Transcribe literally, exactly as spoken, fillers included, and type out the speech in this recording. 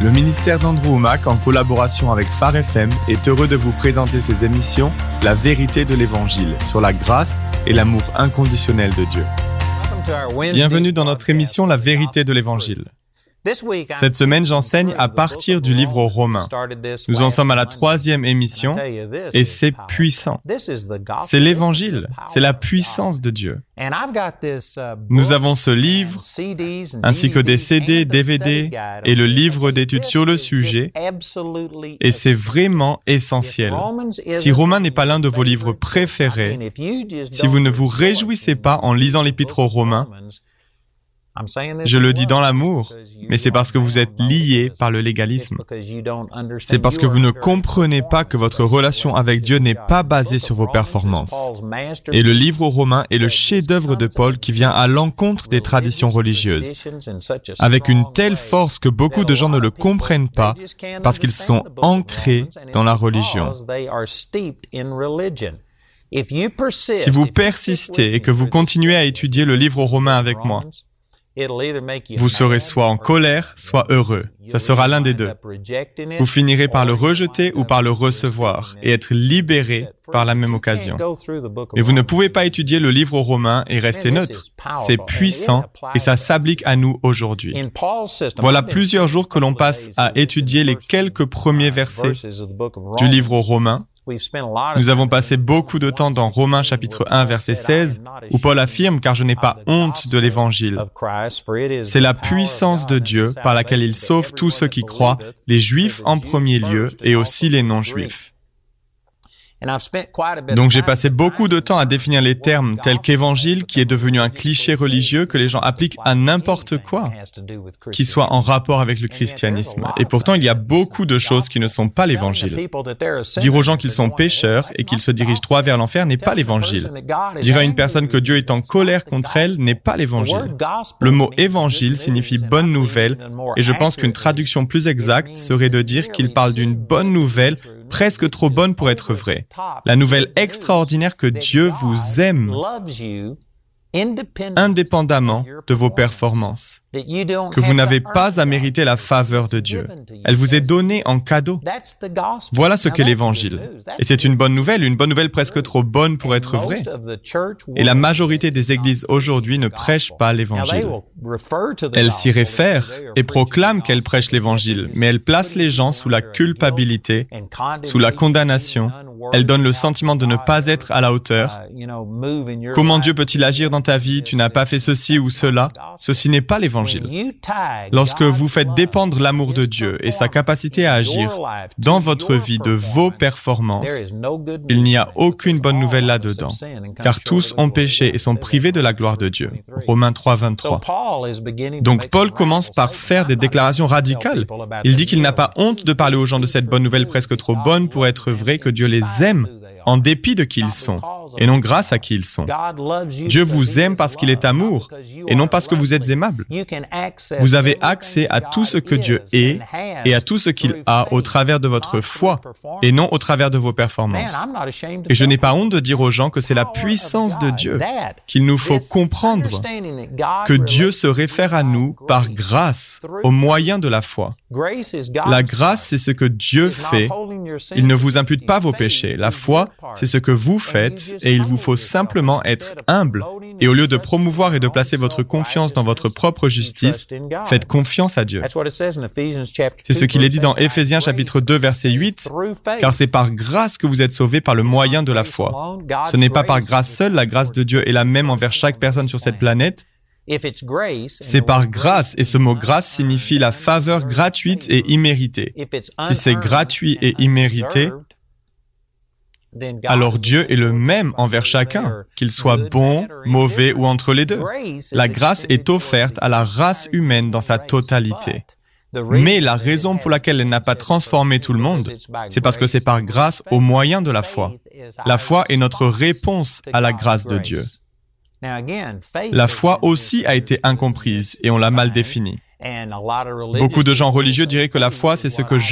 Le ministère d'Andrew Wommack, en collaboration avec Phare F M, est heureux de vous présenter ses émissions « La vérité de l'Évangile » sur la grâce et l'amour inconditionnel de Dieu. Bienvenue dans notre émission « La vérité de l'Évangile ». Cette semaine, j'enseigne à partir du livre aux Romains. Nous en sommes à la troisième émission et c'est puissant. C'est l'Évangile, c'est la puissance de Dieu. Nous avons ce livre, ainsi que des C D, D V D et le livre d'études sur le sujet, et c'est vraiment essentiel. Si Romains n'est pas l'un de vos livres préférés, si vous ne vous réjouissez pas en lisant l'Épître aux Romains, je le dis dans l'amour, mais c'est parce que vous êtes liés par le légalisme. C'est parce que vous ne comprenez pas que votre relation avec Dieu n'est pas basée sur vos performances. Et le livre aux Romains est le chef-d'œuvre de Paul qui vient à l'encontre des traditions religieuses, avec une telle force que beaucoup de gens ne le comprennent pas parce qu'ils sont ancrés dans la religion. Si vous persistez et que vous continuez à étudier le livre aux Romains avec moi, vous serez soit en colère, soit heureux. Ça sera l'un des deux. Vous finirez par le rejeter ou par le recevoir et être libéré par la même occasion. Mais vous ne pouvez pas étudier le livre aux Romains et rester neutre. C'est puissant et ça s'applique à nous aujourd'hui. Voilà plusieurs jours que l'on passe à étudier les quelques premiers versets du livre aux Romains. Nous avons passé beaucoup de temps dans Romains chapitre un, verset seize, où Paul affirme « Car je n'ai pas honte de l'Évangile ». C'est la puissance de Dieu par laquelle il sauve tous ceux qui croient, les Juifs en premier lieu et aussi les non-Juifs. Donc j'ai passé beaucoup de temps à définir les termes tels qu'évangile, qui est devenu un cliché religieux que les gens appliquent à n'importe quoi, qui soit en rapport avec le christianisme. Et pourtant, il y a beaucoup de choses qui ne sont pas l'évangile. Dire aux gens qu'ils sont pécheurs et qu'ils se dirigent droit vers l'enfer n'est pas l'évangile. Dire à une personne que Dieu est en colère contre elle n'est pas l'évangile. Le mot évangile signifie bonne nouvelle, et je pense qu'une traduction plus exacte serait de dire qu'il parle d'une bonne nouvelle presque trop bonne pour être vraie. La nouvelle extraordinaire que Dieu vous aime indépendamment de vos performances, que vous n'avez pas à mériter la faveur de Dieu. Elle vous est donnée en cadeau. Voilà ce qu'est l'Évangile. Et c'est une bonne nouvelle, une bonne nouvelle presque trop bonne pour être vraie. Et la majorité des églises aujourd'hui ne prêchent pas l'Évangile. Elles s'y réfèrent et proclament qu'elles prêchent l'Évangile, mais elles placent les gens sous la culpabilité, sous la condamnation. Elles donnent le sentiment de ne pas être à la hauteur. Comment Dieu peut-il agir dans ta vie? Tu n'as pas fait ceci ou cela. Ceci n'est pas l'Évangile. Lorsque vous faites dépendre l'amour de Dieu et sa capacité à agir dans votre vie de vos performances, il n'y a aucune bonne nouvelle là-dedans, car tous ont péché et sont privés de la gloire de Dieu. Romains trois, vingt-trois. Donc Paul commence par faire des déclarations radicales. Il dit qu'il n'a pas honte de parler aux gens de cette bonne nouvelle presque trop bonne pour être vrai, que Dieu les aime en dépit de qui ils sont, et non grâce à qui ils sont. Dieu vous aime parce qu'il est amour, et non parce que vous êtes aimable. Vous avez accès à tout ce que Dieu est et à tout ce qu'il a au travers de votre foi, et non au travers de vos performances. Et je n'ai pas honte de dire aux gens que c'est la puissance de Dieu, qu'il nous faut comprendre que Dieu se réfère à nous par grâce, au moyen de la foi. La grâce, c'est ce que Dieu fait. Il ne vous impute pas vos péchés. La foi, c'est ce que vous faites, et il vous faut simplement être humble. Et au lieu de promouvoir et de placer votre confiance dans votre propre justice, faites confiance à Dieu. C'est ce qu'il est dit dans Éphésiens chapitre deux, verset huit, « Car c'est par grâce que vous êtes sauvés par le moyen de la foi. Ce n'est pas par grâce seule, la grâce de Dieu est la même envers chaque personne sur cette planète. C'est par grâce, et ce mot grâce signifie la faveur gratuite et imméritée. Si c'est gratuit et immérité, alors Dieu est le même envers chacun, qu'il soit bon, mauvais ou entre les deux. La grâce est offerte à la race humaine dans sa totalité. Mais la raison pour laquelle elle n'a pas transformé tout le monde, c'est parce que c'est par grâce au moyen de la foi. La foi est notre réponse à la grâce de Dieu. La foi aussi a été incomprise et on l'a mal définie. Beaucoup de gens religieux diraient que la foi, c'est ce que je